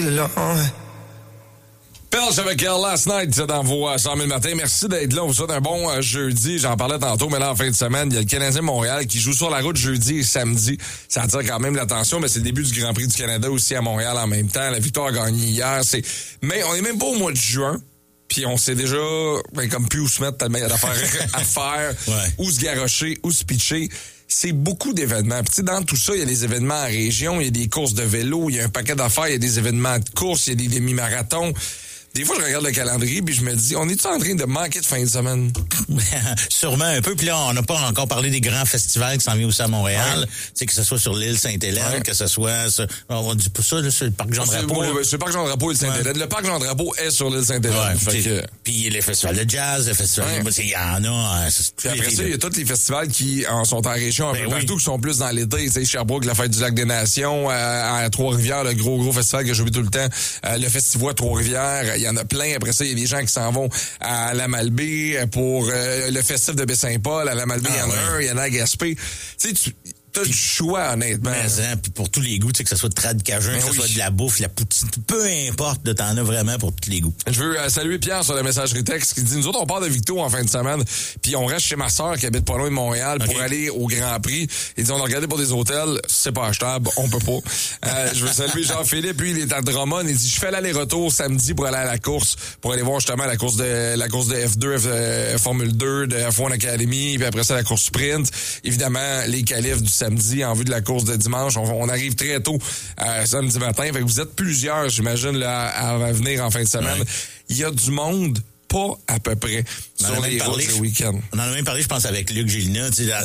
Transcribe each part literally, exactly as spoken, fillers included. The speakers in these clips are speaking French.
Pelch avec elle Last Night dans vos cent mille matins. Merci d'être là. On vous souhaite un bon euh, jeudi. J'en parlais tantôt, mais là, en fin de semaine, il y a le Canadien Montréal qui joue sur la route jeudi et samedi. Ça attire quand même l'attention, mais c'est le début du Grand Prix du Canada aussi à Montréal en même temps. La victoire a gagné hier. C'est... Mais on est même pas au mois de juin. Puis on sait déjà, ben, comme plus où se mettre tellement d'affaires à faire, ouais. Où se garrocher, où se pitcher. C'est beaucoup d'événements. Puis dans tout ça, il y a des événements en région, il y a des courses de vélo, il y a un paquet d'affaires, il y a des événements de course, il y a des demi-marathons. Des fois, je regarde le calendrier puis je me dis, on est-tu en train de manquer de fin de semaine? Sûrement un peu. Puis là, on n'a pas encore parlé des grands festivals qui s'en viennent aussi à Montréal. Ouais. Tu sais, que ce soit sur l'île Sainte-Hélène, ouais. Que ce soit... Sur, on dit pas ça, là, sur le parc Jean-Drapeau. C'est, c'est le parc Jean-Drapeau et l'île Sainte-Hélène. Ouais. Le parc Jean-Drapeau est sur l'île Sainte-Hélène. Ouais, que... Puis les festivals de jazz, les festivals... Ouais. Il y en a... Puis après ça, il y a tous les festivals qui en sont en région un ben peu oui. Partout, qui sont plus dans l'été. Tu sais, Sherbrooke, la fête du Lac des Nations, à, à Trois-Rivières, le gros, gros festival que j'oublie tout le temps. Euh, le festival Trois-Rivières, il y en a plein. Après ça, il y a des gens qui s'en vont à la Malbaie pour euh, le festif de Baie-Saint-Paul. À la Malbaie, il ah, y en a ouais. un, il y en a à Gaspé. Tu sais, tu t'as du choix, honnêtement. Mais, hein, puis pour tous les goûts, tu sais, que ce soit de trad cajun, que ce oui. soit de la bouffe, la poutine, peu importe, de t'en as vraiment pour tous les goûts. Je veux euh, saluer Pierre sur la messagerie texte qui dit, nous autres, on part de Victo en fin de semaine, puis on reste chez ma sœur qui habite pas loin de Montréal okay. pour aller au Grand Prix. Il dit, on a regardé pour des hôtels, c'est pas achetable, on peut pas. euh, je veux saluer Jean-Philippe, lui, il est à Drummond, il dit, je fais l'aller-retour samedi pour aller à la course, pour aller voir justement la course de la course de F deux, F, euh, Formule deux, de F un Academy, puis après ça, la course sprint. Évidemment, les qualifs du samedi en vue de la course de dimanche. On, on arrive très tôt euh, samedi matin. Fait que vous êtes plusieurs, j'imagine, là, à, à venir en fin de semaine. Ouais. Il y a du monde, pas à peu près, on sur les routes le week-end. On en a même parlé, je pense, avec Luc Gélina.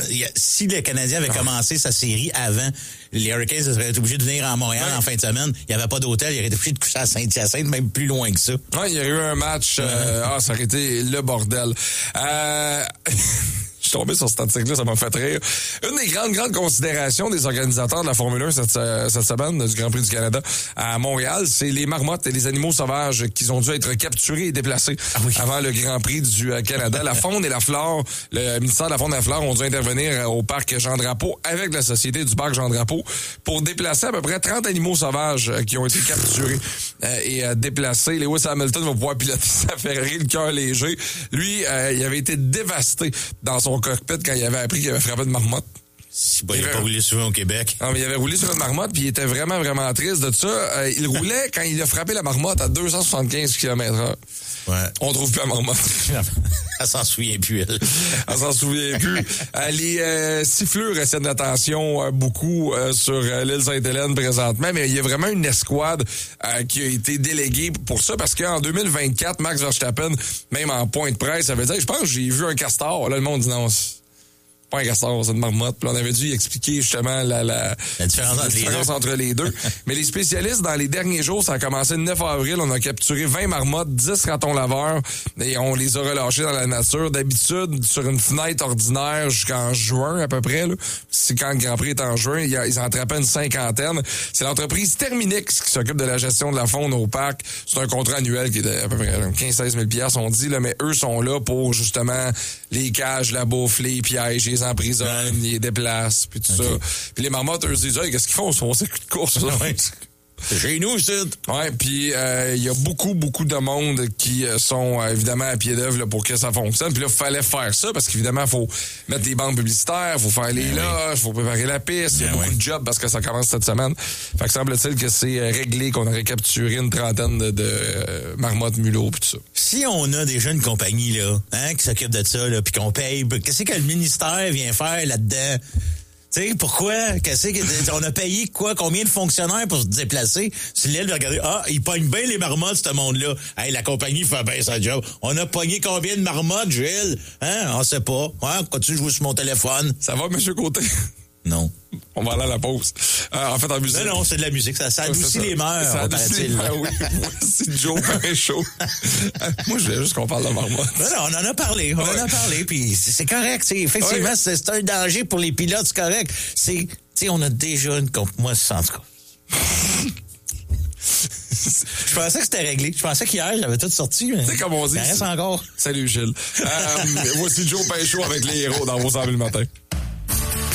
Si le Canadien avait ah. commencé sa série avant, les Hurricanes seraient été obligés de venir à Montréal ouais. en fin de semaine. Il n'y avait pas d'hôtel. Il aurait été obligé de coucher à Saint-Hyacinthe, même plus loin que ça. Oui, il y aurait eu un match. Euh, ah, ça aurait été le bordel. Euh... Je suis tombé sur cet article-là, ça m'a fait rire. Une des grandes, grandes considérations des organisateurs de la Formule un cette, cette semaine, du Grand Prix du Canada à Montréal, c'est les marmottes et les animaux sauvages qui ont dû être capturés et déplacés ah oui. avant le Grand Prix du Canada. La faune et la flore, le ministère de la faune et la flore ont dû intervenir au parc Jean-Drapeau avec la Société du parc Jean-Drapeau pour déplacer à peu près trente animaux sauvages qui ont été capturés euh, et euh, déplacés. Lewis Hamilton va pouvoir piloter sa Ferrari, le cœur léger. Lui, euh, il avait été dévasté dans son cockpit quand il avait appris qu'il avait frappé de marmotte. Si, bon, il n'avait pas roulé souvent au Québec. Non, mais il avait roulé sur une marmotte, puis il était vraiment, vraiment triste de ça. Euh, il roulait quand il a frappé la marmotte à deux cent soixante-quinze kilomètres heure. Ouais. On trouve plus la marmotte. Elle s'en souvient plus, elle. Elle s'en souvient plus. Euh, les euh, siffleurs essaient de l'attention euh, beaucoup euh, sur euh, l'île Sainte-Hélène présentement, mais il y a vraiment une escouade euh, qui a été déléguée pour ça, parce qu'en deux mille vingt-quatre, Max Verstappen, même en point de presse, avait dit, je pense que j'ai vu un castor. Là, le monde dit non, pas un castor, c'est une marmotte. Puis on avait dû y expliquer justement la, la, la différence, la différence entre les deux. Mais les spécialistes, dans les derniers jours, ça a commencé le neuf avril, on a capturé vingt marmottes, dix ratons laveurs et on les a relâchés dans la nature. D'habitude, sur une fenêtre ordinaire jusqu'en juin à peu près, là, c'est quand le Grand Prix est en juin, ils en attrapaient une cinquantaine. C'est l'entreprise Terminix qui s'occupe de la gestion de la faune au parc. C'est un contrat annuel qui est de à peu près quinze à seize mille piastres, on dit, là, mais eux sont là pour justement les cages, la bouffe, les pièges, les emprisonnent, ils les déplacent, puis tout okay. ça. Puis les marmottes, eux, se disent, hey, qu'est-ce qu'ils font? Ils se font circuit de course, ça. C'est chez nous, c'est. Ouais, puis il euh, y a beaucoup, beaucoup de monde qui euh, sont euh, évidemment à pied d'œuvre là, pour que ça fonctionne. Puis là, il fallait faire ça parce qu'évidemment, il faut mettre les bandes publicitaires, il faut faire les ben loges, il oui. faut préparer la piste. Il ben y a beaucoup oui. de jobs parce que ça commence cette semaine. Fait que semble-t-il que c'est euh, réglé, qu'on aurait capturé une trentaine de, de euh, marmottes, mulots, puis tout ça. Si on a déjà une compagnie là, hein, qui s'occupe de ça, là, puis qu'on paye, qu'est-ce que le ministère vient faire là-dedans? Tu sais, pourquoi? Qu'est-ce que, on a payé quoi? Combien de fonctionnaires pour se déplacer? Si l'île de regarder, ah, ils pognent bien les marmottes, ce monde-là. Hey, la compagnie fait bien sa job. On a pogné combien de marmottes, Gilles? Hein? On sait pas. Hein? Continue de jouer sur mon téléphone. Ça va, monsieur Côté? Non. On va aller à la pause. Euh, en fait, en musique. Non, non, c'est de la musique. Ça, ça adoucit les mœurs. Ça adoucit les mœurs, oui. C'est Joe Pain-Chaud. Moi, je voulais juste qu'on parle de marmotte. Non, non, on en a parlé. On ouais. en a parlé. Puis c'est correct. C'est, effectivement, ouais. c'est, c'est un danger pour les pilotes. C'est correct. C'est, tu sais, on a déjà une comp. Moi, c'est en tout cas. Je pensais que c'était réglé. Je pensais qu'hier, j'avais tout sorti. Mais c'est comme on dit. Ça reste encore. Salut, Gilles. euh, voici Joe Pain-Chaud avec les héros dans vos cent mille matins.